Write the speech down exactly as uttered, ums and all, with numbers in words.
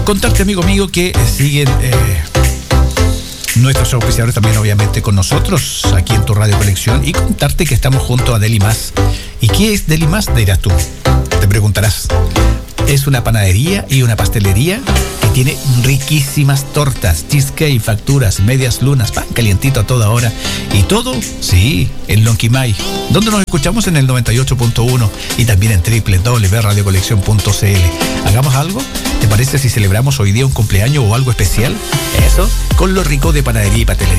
Contarte, amigo mío, que eh, siguen eh, nuestros auspiciadores también, obviamente, con nosotros aquí en tu Radio Conexión, y contarte que estamos junto a Delimas. ¿Y qué es Delimas? Dirás tú, te preguntarás. Es una panadería y una pastelería que tiene riquísimas tortas, cheesecake, facturas, medias lunas, pan calientito a toda hora. Y todo, sí, en Lonquimay, donde nos escuchamos en el noventa y ocho punto uno y también en doble u doble u doble u punto radio colección punto c l. ¿Hagamos algo? ¿Te parece si celebramos hoy día un cumpleaños o algo especial? Eso, con lo rico de panadería y pastelería